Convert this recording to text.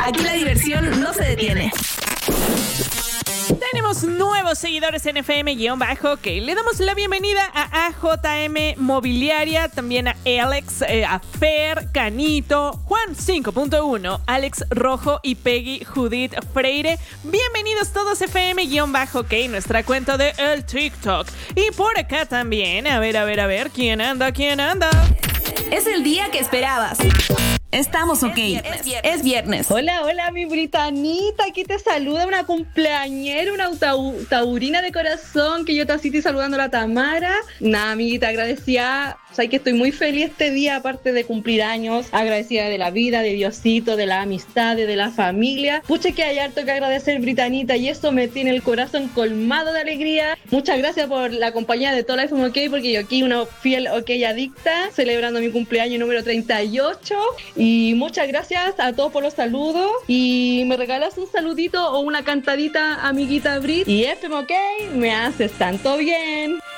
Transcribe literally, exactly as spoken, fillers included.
Aquí la diversión no se detiene. Tenemos nuevos seguidores en F M-OK. Le damos la bienvenida a A J M Mobiliaria, también a Alex, eh, a Fer, Canito, Juan cinco punto uno, Alex Rojo y Peggy Judith Freire. Bienvenidos todos a F M-OK, nuestra cuenta de el TikTok. Y por acá también, a ver, a ver, a ver, ¿quién anda? ¿Quién anda? Es el día que esperabas. Estamos ok. Es viernes. Es viernes. Es viernes. Hola, hola, mi Britanita. Aquí te saluda una cumpleañera, una tau- taurina de corazón, que yo te así estoy saludando a la Tamara. Nada, amiguita, agradecida. O sea, que estoy muy feliz este día, aparte de cumplir años. Agradecida de la vida, de Diosito, de la amistad, de la familia. Pucha, que hay harto que agradecer, Britanita, y eso me tiene el corazón colmado de alegría. Muchas gracias por la compañía de toda la F M OK, porque yo aquí una fiel OK adicta, celebrando mi cumpleaños número treinta y ocho. Y muchas gracias a todos por los saludos. Y me regalas un saludito o una cantadita, amiguita Brit. Y F M OK, me haces tanto bien.